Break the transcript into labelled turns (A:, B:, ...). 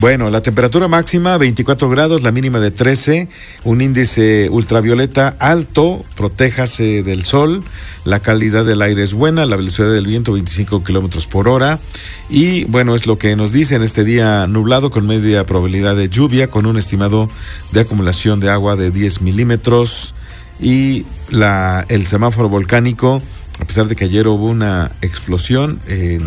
A: Bueno, la temperatura máxima 24 grados, la mínima de 13, un índice ultravioleta alto, protéjase del sol, la calidad del aire es buena, la velocidad del viento 25 kilómetros por hora y bueno, es lo que nos dice en este día nublado con media probabilidad de lluvia, con un estimado de acumulación de agua de 10 milímetros y el semáforo volcánico, a pesar de que ayer hubo una explosión